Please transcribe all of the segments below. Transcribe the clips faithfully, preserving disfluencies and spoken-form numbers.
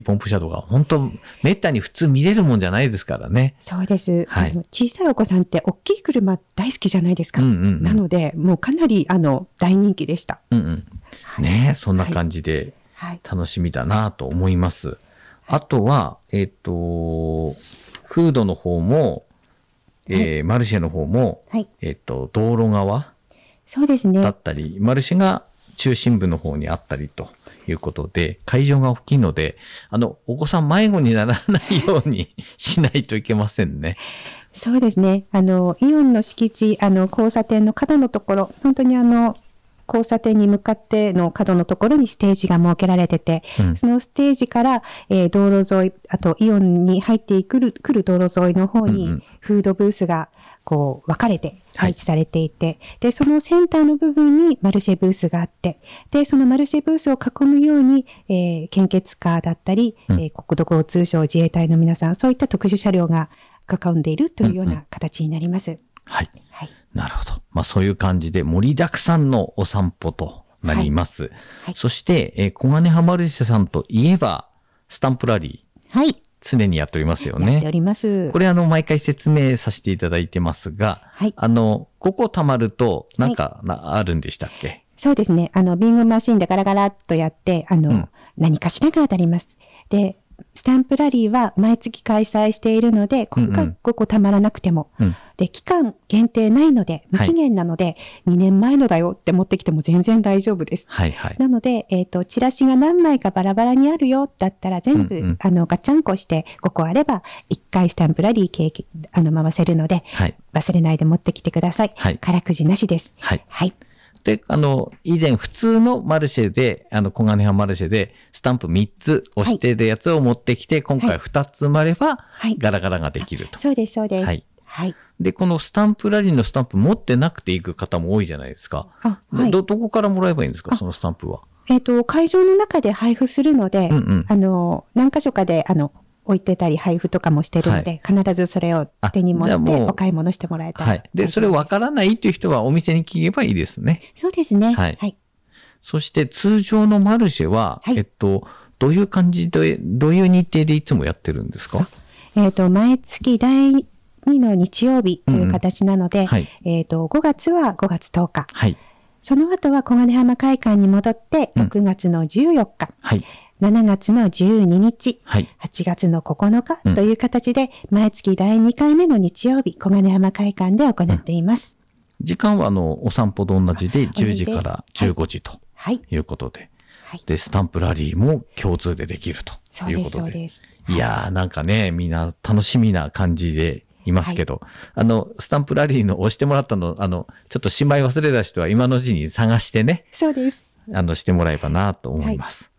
ポンプ車とか本当めったに普通見れるもんじゃないですからね。 そうです、 はい、 あの小さいお子さんって大きい車大好きじゃないですか、 うんうんうん、 なのでもうかなりあの大人気でした、 うんうん、はい、ね、そんな感じで楽しみだなと思います、はいはい、あとはえっ、ー、とフードの方も、えーはい、マルシェの方も、はい、えっ、ー、と道路側そうですね。 だったり、マルシェが中心部の方にあったりということで、会場が大きいので、あの、お子さん迷子にならないようにしないといけませんね。 そうですね。あの、イオンの敷地、あの、交差点の角のところ、本当にあの、交差点に向かっての角のところにステージが設けられてて、うん、そのステージから、えー、道路沿い、あとイオンに入ってくる、来る道路沿いの方に、フードブースが、こう、分かれて配置されていて、はい、で、そのセンターの部分にマルシェブースがあって、で、そのマルシェブースを囲むように、えー、献血カーだったり、うん、えー、国土交通省自衛隊の皆さん、そういった特殊車両が囲んでいるというような形になります。うんうん、 はい。はい。なるほど。まあそういう感じで盛りだくさんのお散歩となります。はいはい、そして、えー、小金葉マルシェさんといえば、スタンプラリー。はい。常にやっておりますよね。 やっております。 これあの、毎回説明させていただいてますが、はい。あの、ここ貯まると、なんかな、はい、あるんでしたっけ？ そうですね。あの、ビングマシンでガラガラっとやって、あの、うん、何かしらが当たります。で、スタンプラリーは毎月開催しているので、今回ここたまらなくても、うんうん、で、期間限定ないので、無期限なので、はい、にねんまえのだよって持ってきても全然大丈夫です。はいはい。なので、えっと、チラシが何枚かバラバラにあるよだったら全部、うんうん、あの、ガチャンコしてごこあれば、いっかいスタンプラリー経験、あの、回せるので、はい、忘れないで持ってきてください。はい。空くじなしです。はい。はい。 で、あの、以前普通のマルシェで、あの、小金葉マルシェで、スタンプみっつ押してるやつを持ってきて、はい、今回ふたつまれば、ガラガラができると。 はい、そうです、そうです。はい。 はい。で、このスタンプラリーのスタンプ持ってなくて行く方も多いじゃないですか。あ、はい。ど、どこからもらえばいいんですか、そのスタンプは。 えっと、会場の中で配布するので、うんうん、あの、何箇所かで、あの、置いてたり配布とかもしてるので、はい、必ずそれを手に持ってお買い物してもらえたら。 はい。で、それわからないという人はお店に聞けばいいですね。 そうですね。はい。はい、そして通常のマルシェは、はい、えっと、どういう感じで、どういう日程でいつもやってるんですか？ えっと、毎月だいにの日曜日という形なので、うんうん、はい、えっと、ごがつはごがつとおか。はい。その後は小金浜会館に戻って、ろくがつのじゅうよっか。うん、はい。しちがつのじゅうににち、はい、はちがつのここのかという形で、うん、毎月だいにかいめの日曜日、小金浜会館で行っています。 うん、時間はあの、お散歩と同じでじゅうじからじゅうごじということで、はい、で、スタンプラリーも共通でできるということで。そうです、そうです。いやー、なんかね、みんな楽しみな感じでいますけど、はい、あの、スタンプラリーの押してもらったの、あの、ちょっとしまい忘れた人は今のうちに探してね。 そうです。 あの、してもらえばなと思います。はい、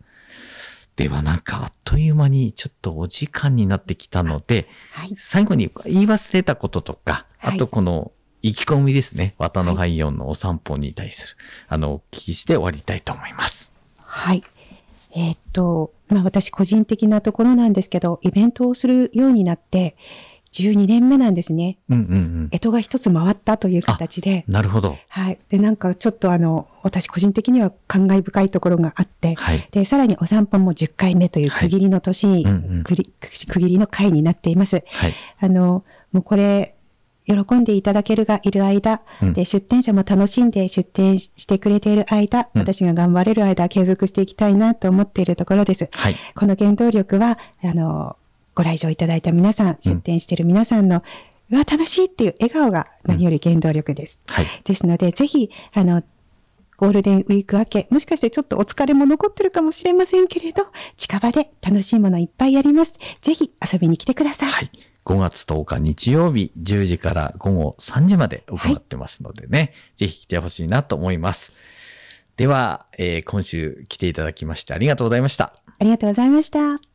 ではなんかあっという間にちょっとお時間になってきたので、はい、最後に言い忘れたこととか、はい、あとこの意気込みですね。綿のハイオンのお散歩に対する、はい、あの、お聞きして終わりたいと思います。 はい。えー、っと、まあ私個人的なところなんですけど、イベントをするようになってじゅうにねんめなんですね。うんうんうん。干支が一つ回ったという形で。 なるほど。 はい。で、なんかちょっとあの、私個人的には感慨深いところがあって、はい、で、さらにお散歩もじゅっかいめという区切りの年に、はいうんうん、区切りの回になっています。はい。あの、もうこれ、喜んでいただけるがいる間、うん、で、出店者も楽しんで出店してくれている間、うん、私が頑張れる間、継続していきたいなと思っているところです。はい。この原動力は、あの、ご来場いただいた皆さん、出店している皆さんの、うん、うわ、楽しいっていう笑顔が何より原動力です。うん、はい。ですので、ぜひ、あの、ゴールデンウィーク明け、もしかしてちょっとお疲れも残ってるかもしれませんけれど、近場で楽しいものいっぱいやります。ぜひ遊びに来てください。はい。 ごがつとおか日曜日じゅうじからごごさんじまで行ってますのでね、はい、ぜひ来てほしいなと思います。では、えー、今週来ていただきましてありがとうございました。 ありがとうございました。